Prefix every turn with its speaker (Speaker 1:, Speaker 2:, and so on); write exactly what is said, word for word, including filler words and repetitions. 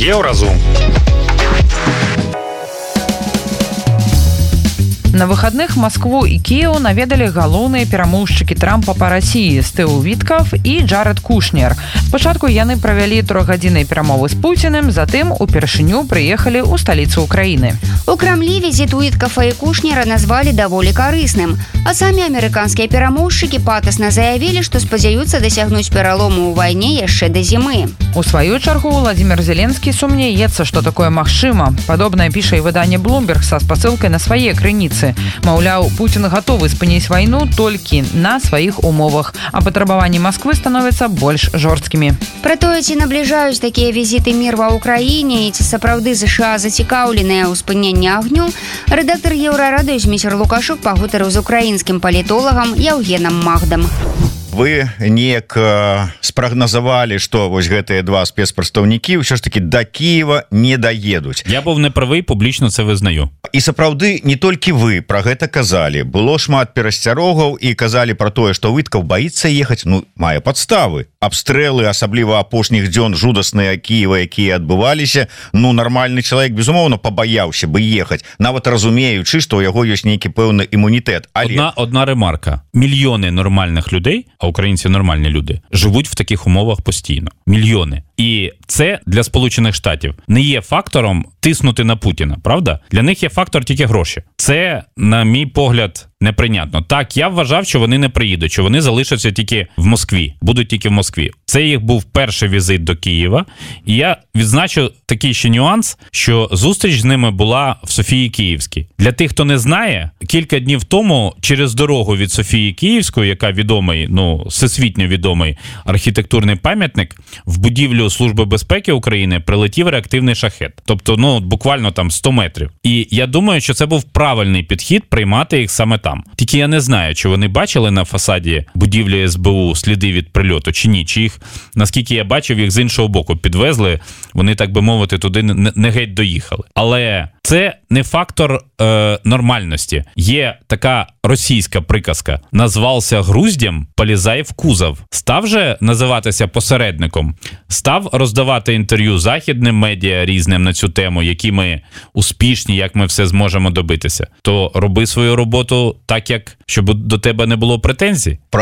Speaker 1: Еўразум.
Speaker 2: На выходных Москву и Киев наведали галоўныя перамоўшчыкі Трампа по России Стыў Віткав и Джаред Кушнер. Спачатку яны правялі трохгадзінныя перамовы с Путиным, затым упершыню приехали у столицу Украины.
Speaker 3: У Крамлі визит Уиткафа и Кушнера назвали даволі карысным, а сами американские перамоўшчыкі патасна заявили, что спадзяюцца дасягнуць пералому ў вайне яшчэ да зімы.
Speaker 2: У сваю чаргу Владимир Зеленский сумнеецца, что такое магчыма. Падобнае піша і выданне Bloomberg са спасылкай на свае крыніцы. Маўляў, Путин гатовы спыніць вайну толькі на сваіх умовах, а патрабаванні Москвы становяцца больш жорсткімі.
Speaker 3: Пра тое, ці набліжаюць такія візіты мір ва ўкраіне і ці сапраўды ЗША зацікаўленыя ў спыненні агню, рэдактар Еўрарадыё Зміцер Лукашук пагутарыў з украінскім палітолагам Яўгенам Магдам.
Speaker 4: Вы неяк э, спрагназавалі, што вось гэтыя два спецпрадстаўнікі ўсё ж таки да Кіева не даедуць.
Speaker 1: Я быў неправы, публічна це визнаю.
Speaker 4: І сапраўды не толькі вы пра гэта казалі. Было шмат перасцярогаў і казалі пра тое, што Віткаў баіцца ехаць, ну, мае падставы. Абстрэлы, асабліва апошніх дзён жудасныя Кіева, якія адбываліся, ну, нармальны чалавек, безумоўна, пабаяўся бы ехаць, нават разумеючы, што ў яго ёсць нейкі пэўны імунітэт. Але...
Speaker 1: Одна, одна ремарка. Мільйони нормальних людей, а українці нормальні люди, живуть в таких умовах постійно. Мільйони. І це для Сполучених Штатів не є фактором тиснути на Путіна, правда? Для них є фактор тільки гроші. Це, на мій погляд, неприйнятно. Так, я вважав, що вони не приїдуть, що вони залишаться тільки в Москві, будуть тільки в Москві. Це їх був перший візит до Києва, і я відзначу такий ще нюанс, що зустріч з ними була в Софії Київській. Для тих, хто не знає, кілька днів тому через дорогу від Софії Київської, яка відомий, ну, всесвітньо відомий архітектурний пам'ятник, в будівлю Служби безпеки України прилетів реактивний шахет. Тобто, ну, буквально там сто метрів. І я думаю, що це був правильний підхід приймати їх саме там. Тільки я не знаю, чи вони бачили на фасаді будівлі ес бе у сліди від прильоту, чи ні. Чи їх, наскільки я бачив, їх з іншого боку підвезли, вони, так би мовити, туди не, не геть доїхали. Але це не фактор е, нормальності. Є така російська приказка: назвався груздям, полізай в кузов. Став же називатися посередником, став роздавати інтерв'ю західним медіа різним на цю тему, які ми успішні, як ми все зможемо добитися, то роби свою роботу так, як щоб до тебе не було претензій.